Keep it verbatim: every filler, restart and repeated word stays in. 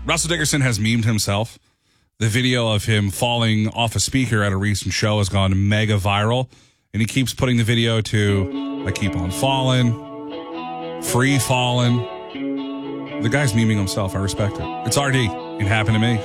Russell Dickerson has memed himself. The video of him falling off a speaker at a recent show has gone mega viral. And he keeps putting the video to, I keep on falling, free falling. The guy's memeing himself. I respect it. It's R D. It happened to me.